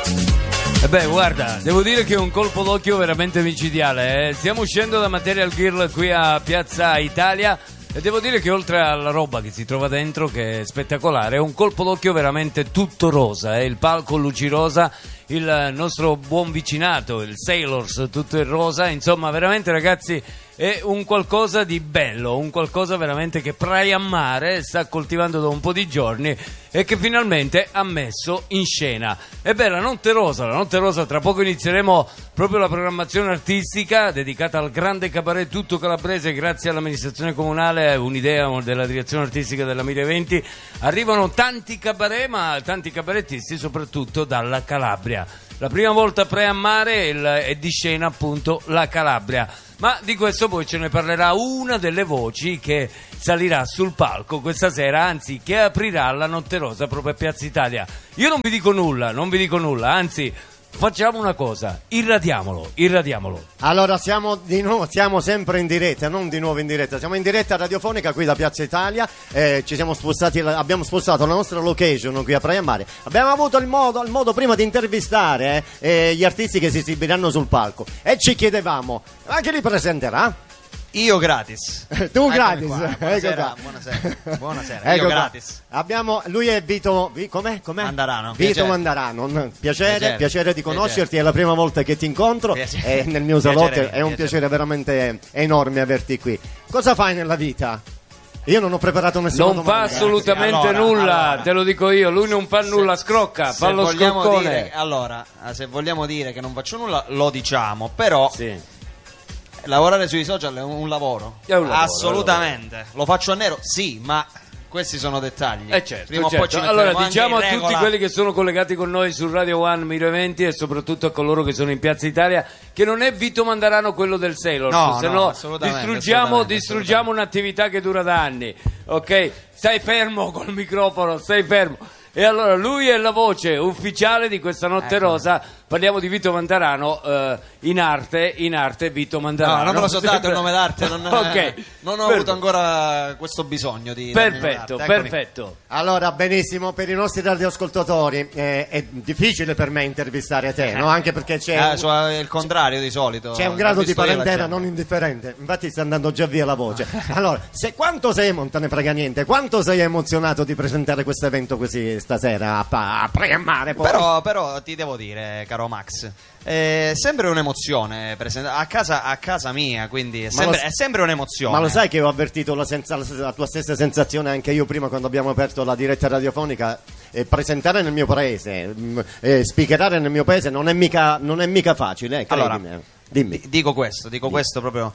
Beh, guarda, devo dire che è un colpo d'occhio veramente micidiale. Stiamo uscendo da Material Girl qui a Piazza Italia e devo dire che oltre alla roba che si trova dentro, che è spettacolare, è un colpo d'occhio veramente tutto rosa. Il palco luci rosa, il nostro buon vicinato, il Sailors, tutto in rosa. Insomma, veramente ragazzi, è un qualcosa di bello, un qualcosa veramente che Praia Mare sta coltivando da un po' di giorni e che finalmente ha messo in scena. E beh, la Notte Rosa, tra poco inizieremo proprio la programmazione artistica dedicata al grande cabaret tutto calabrese grazie all'amministrazione comunale, un'idea della direzione artistica della Mire 20. Arrivano tanti cabaret, ma tanti cabarettisti soprattutto dalla Calabria. La prima volta a Praia Mare è di scena appunto la Calabria. Ma di questo poi ce ne parlerà una delle voci che salirà sul palco questa sera, anzi che aprirà la Notte Rosa proprio a Piazza Italia. Io non vi dico nulla, anzi facciamo una cosa, irradiamolo. Allora siamo sempre in diretta, non di nuovo in diretta, siamo in diretta radiofonica qui da Piazza Italia, abbiamo spostato la nostra location qui a Praia Mare. Abbiamo avuto il modo prima di intervistare gli artisti che si esibiranno sul palco e ci chiedevamo, ma chi li presenterà? Io gratis. Tu gratis. Buonasera. Io gratis. Lui è Vito com'è? Mandarano. Vito Mandarano. Piacere di conoscerti, è la prima volta che ti incontro nel mio salotto, è un piacere veramente enorme averti qui. Cosa fai nella vita? Io non ho preparato nessuna domanda. Non fa assolutamente nulla, te lo dico io, lui non fa nulla, scrocca, fa lo scroccone. Se vogliamo dire che non faccio nulla, lo diciamo, però sì. Lavorare sui social è un lavoro. Assolutamente. Lo faccio a nero? Sì, ma questi sono dettagli. Certo, prima o poi ci allora metteremo diciamo anche a in tutti regola. quelli che sono collegati con noi su Radio One Miro Eventi e soprattutto a coloro che sono in Piazza Italia che non è Vito Mandarano quello del Sailor, se no distruggiamo un'attività che dura da anni. Ok? Stai fermo col microfono, stai fermo. E allora lui è la voce ufficiale di questa Notte Rosa. Parliamo di Vito Mandarano, in arte Vito Mandarano. No, non me lo so dato il nome d'arte, non ho avuto ancora questo bisogno di perfetto. Allora, benissimo, per i nostri radioascoltatori è difficile per me intervistare te, no? Anche perché c'è il contrario di solito. C'è un grado di parentela non indifferente. Infatti sta andando già via la voce. Allora, quanto sei, non te ne frega niente, quanto sei emozionato di presentare questo evento così stasera a Praia Mare? Però ti devo dire, caro Max, sempre un'emozione a casa mia, quindi è sempre un'emozione. Ma lo sai che ho avvertito la tua stessa sensazione anche io prima quando abbiamo aperto la diretta radiofonica? Presentare nel mio paese, speakerare nel mio paese non è mica facile, credimi. Allora, dimmi. Dico questo proprio,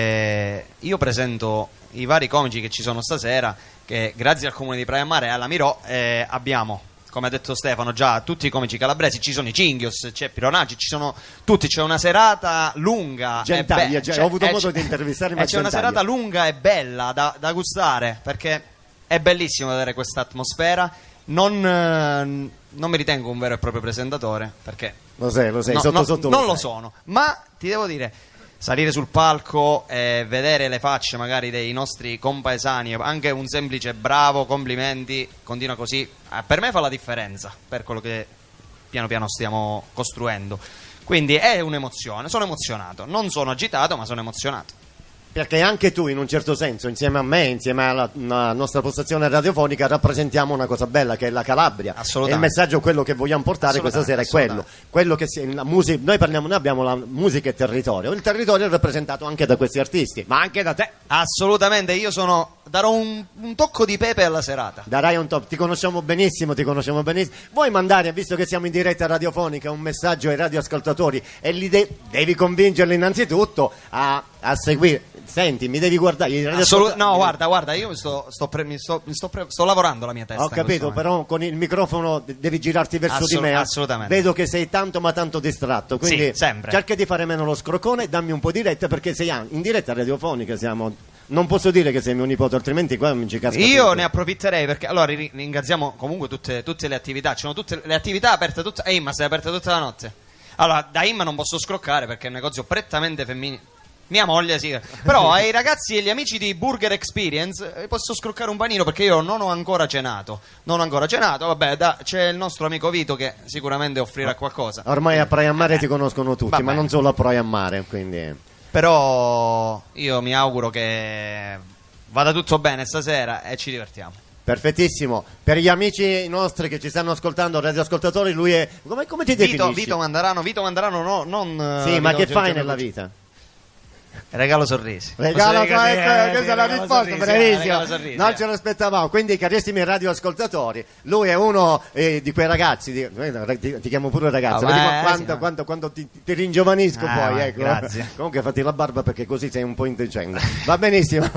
io presento i vari comici che ci sono stasera, che grazie al comune di Praia Mare e alla Mirò abbiamo, come ha detto Stefano, già tutti i comici calabresi, ci sono i Cinghios, c'è Pironaggi, ci sono tutti, c'è una serata lunga. Gentaglia, ho avuto modo di intervistare, ma c'è una serata lunga e bella da gustare, perché è bellissimo vedere questa atmosfera. Non mi ritengo un vero e proprio presentatore, perché lo sei, sotto non lo sono, ma ti devo dire, salire sul palco e vedere le facce magari dei nostri compaesani, anche un semplice bravo, complimenti, continua così, per me fa la differenza per quello che piano piano stiamo costruendo. Quindi è un'emozione, sono emozionato, non sono agitato ma sono emozionato. Perché anche tu, in un certo senso, insieme a me, insieme alla nostra postazione radiofonica, rappresentiamo una cosa bella che è la Calabria. Assolutamente. E il messaggio, quello che vogliamo portare questa sera è quello che la musica. Noi abbiamo la musica e territorio. Il territorio è rappresentato anche da questi artisti, ma anche da te. Assolutamente, darò un tocco di pepe alla serata. Darai un top, ti conosciamo benissimo. Vuoi mandare, visto che siamo in diretta radiofonica, un messaggio ai radioascoltatori e devi convincerli innanzitutto a seguire. Senti, mi devi guardare. No, guarda, io sto lavorando la mia testa. Ho capito, però con il microfono devi girarti verso di me. Assolutamente. Vedo che sei tanto ma tanto distratto, quindi sì, sempre. Cerca di fare meno lo scroccone e dammi un po' di retta, perché sei in diretta radiofonica, non posso dire che sei mio nipote, altrimenti qua mi ci casca. Io tutto. ne approfitterei, perché allora ringraziamo comunque tutte le attività. Ci sono tutte le attività aperte, Imma sei aperta tutta la notte. Allora, da Imma non posso scroccare perché è un negozio prettamente femminile. Mia moglie sì. Però ai ragazzi e agli amici di Burger Experience posso scroccare un panino perché io non ho ancora cenato. Vabbè, c'è il nostro amico Vito che sicuramente offrirà qualcosa. Ormai a Praia Mare ti conoscono tutti, Vabbè. ma non solo a Praia Mare, quindi... Però io mi auguro che vada tutto bene stasera e ci divertiamo. Perfettissimo. Per gli amici nostri che ci stanno ascoltando, radioascoltatori, lui è... Come ti definisci? Vito Mandarano, no, non... Sì, ma che fai nella Gentiloni. vita? Regalo sorrisi. Regalo, questa è la regalo risposta, sorrisi, bravissimo. regalo sorrisi, Non ce l'aspettavamo. Quindi, carissimi radioascoltatori, lui è uno di quei ragazzi. Ti chiamo pure ragazzo. Oh, vedi sì, quando ti ringiovanisco poi. Ecco. Grazie. Comunque, fatti la barba perché così sei un po' indecente. Va benissimo.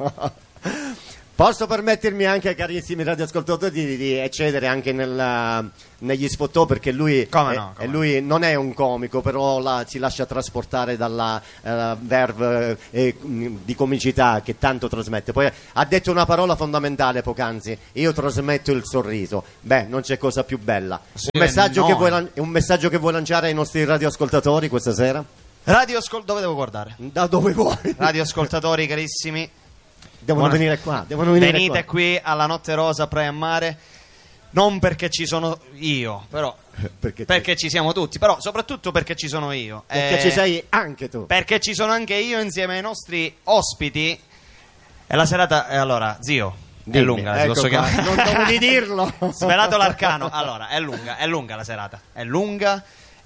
Posso permettermi anche, carissimi radioascoltatori, di eccedere anche negli sfottò, perché lui, lui non è un comico, però si lascia trasportare dalla verve di comicità che tanto trasmette. Poi ha detto una parola fondamentale poc'anzi: io trasmetto il sorriso. Beh, non c'è cosa più bella. Sì, Un messaggio che vuoi lanciare ai nostri radioascoltatori questa sera? Dove devo guardare? Da dove vuoi? Radioascoltatori carissimi, Devono venire qua. venite qui alla Notte Rosa Praia Mare, non perché ci sono io, però perché ci siamo tutti, però soprattutto perché ci sono io. Perché ci sei anche tu. Perché ci sono anche io insieme ai nostri ospiti. E la serata, allora, zio, Dimmi, è lunga, ecco posso qua, chiamare? non dovevi dirlo. Svelato l'arcano. Allora, è lunga la serata, è lunga,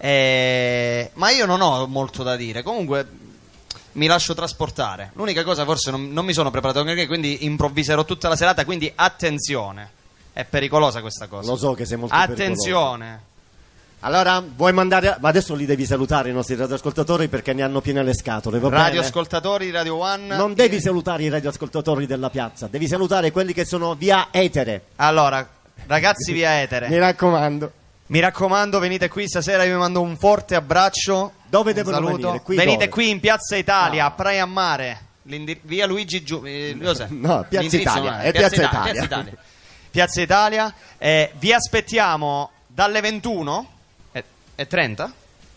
ma io non ho molto da dire. Comunque mi lascio trasportare. L'unica cosa, forse non mi sono preparato anche, quindi improvviserò tutta la serata, quindi attenzione. È pericolosa questa cosa. Lo so che sei molto attenzione. Allora, vuoi mandare... Ma adesso li devi salutare i nostri radioascoltatori perché ne hanno piene le scatole, va bene? Radioascoltatori di Radio One. Non devi salutare i radioascoltatori della piazza, devi salutare quelli che sono via etere. Allora, ragazzi via etere, Mi raccomando, venite qui stasera, io vi mando un forte abbraccio. Dove un devono saluto. venire? Qui venite dove? qui in Piazza Italia, a Praia Mare, via Luigi cos'è? No, Piazza L'indirizzo Italia, non è Piazza Italia. Piazza Italia, vi aspettiamo dalle 21 e 30?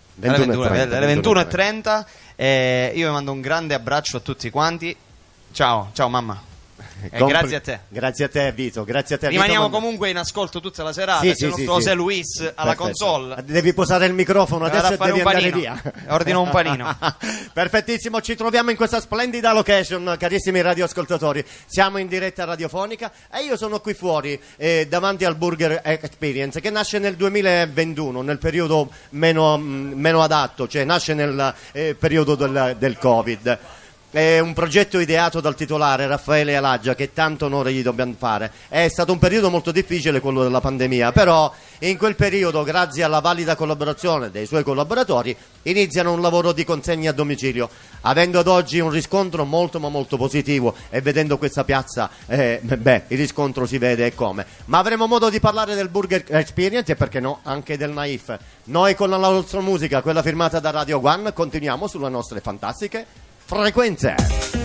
21:30. Io vi mando un grande abbraccio a tutti quanti. Ciao mamma. Grazie a te. Grazie a te, Vito. Grazie a te. Rimaniamo Vito, comunque in ascolto tutta la serata. Sì, c'è il nostro José Luis alla console. Devi posare il microfono Vado adesso a e fare devi un andare panino. via. Ordino un panino. Perfettissimo, ci troviamo in questa splendida location, carissimi radioascoltatori. Siamo in diretta radiofonica e io sono qui fuori davanti al Burger Experience, che nasce nel 2021, nel periodo meno adatto, cioè nasce nel periodo del Covid. È un progetto ideato dal titolare Raffaele Alaggia, che tanto onore gli dobbiamo fare. È stato un periodo molto difficile quello della pandemia, però in quel periodo, grazie alla valida collaborazione dei suoi collaboratori, iniziano un lavoro di consegna a domicilio, avendo ad oggi un riscontro molto ma molto positivo, e vedendo questa piazza il riscontro si vede e come. Ma avremo modo di parlare del Burger Experience e perché no anche del Naif. Noi con la nostra musica, quella firmata da Radio One, continuiamo sulle nostre fantastiche frequenze.